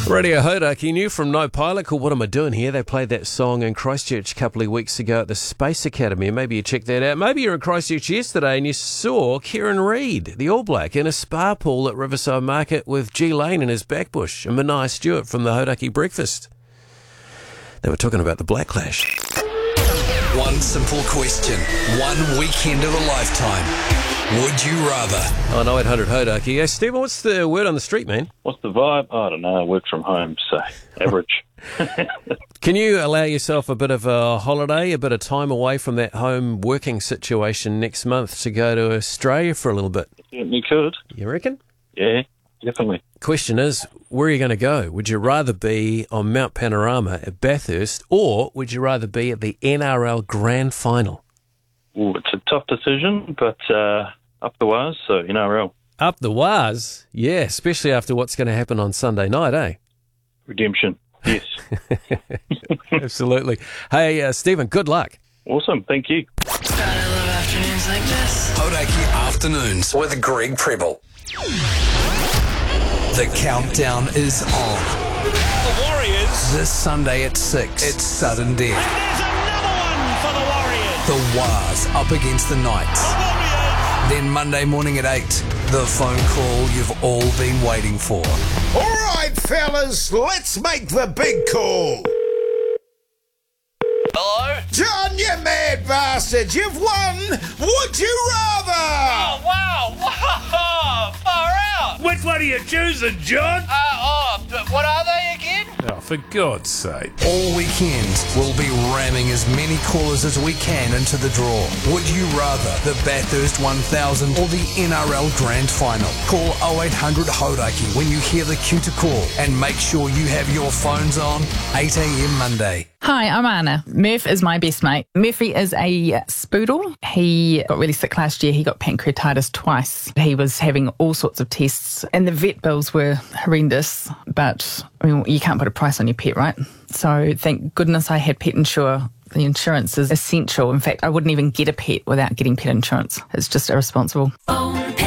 Radio Hodaki, new from No Pilot, called What Am I Doing Here? They played that song in Christchurch a couple of weeks ago at the Space Academy. Maybe you checked that out. Maybe you were in Christchurch yesterday and you saw Kieran Reid, the All Black, in a spa pool at Riverside Market with G Lane in his backbush and Manai Stewart from the Hodaki Breakfast. They were talking about the Blacklash. One simple question, one weekend of a lifetime. Would you rather? On 0800 Hodaki. Hey, Stephen, what's the word on the street, man? What's the vibe? I don't know. I work from home, so average. Can you allow yourself a bit of a holiday, a bit of time away from that home working situation next month to go to Australia for a little bit? You could. You reckon? Yeah, definitely. Question is, where are you going to go? Would you rather be on Mount Panorama at Bathurst, or would you rather be at the NRL Grand Final? Ooh, it's a tough decision, but up the wires, so NRL. Up the wires? Yeah, especially after what's going to happen on Sunday night, eh? Redemption, yes. Absolutely. Hey, Stephen, good luck. Awesome, thank you. I love afternoons like this. Hodaki Afternoons with Greg Prebble. The countdown is on. The Warriors. This Sunday at 6, it's sudden death. There's another one for the Warriors. The Wars up against the Knights. The Warriors. Then Monday morning at 8, the phone call you've all been waiting for. All right, fellas, let's make the big call. Hello? John, you mad bastard, you've won! Would you rather? Oh, wow. Wow. Far out. Which one are you choosing, John? What are they again? Oh, for God's sake. All weekend, we'll be ramming as many callers as we can into the draw. Would you rather the Bathurst 1000 or the NRL Grand Final? Call 0800 Hodaki when you hear the cue to call, and make sure you have your phones on 8 a.m. Monday. Hi, I'm Anna. Murph is my best mate. Murphy is a spoodle. He got really sick last year. He got pancreatitis twice. He was having all sorts of tests and the vet bills were horrendous, but I mean, you can't put a price on your pet, right? So thank goodness I had Pet Insure. The insurance is essential. In fact, I wouldn't even get a pet without getting pet insurance. It's just irresponsible. Oh,